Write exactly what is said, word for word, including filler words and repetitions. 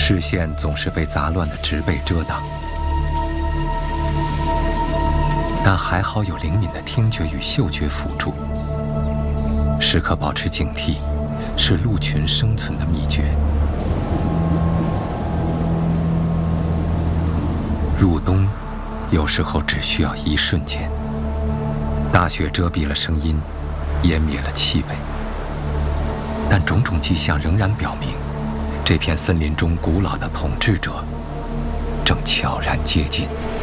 视线总是被杂乱的植被遮挡，但还好有灵敏的听觉与嗅觉辅助。时刻保持警惕，是鹿群生存的秘诀。入冬，有时候只需要一瞬间。大雪遮蔽了声音，湮灭了气味，但种种迹象仍然表明，这片森林中古老的统治者正悄然接近。